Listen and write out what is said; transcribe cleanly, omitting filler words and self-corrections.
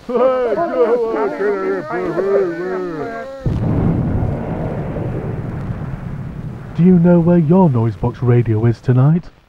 Do you know where your noise box radio is tonight?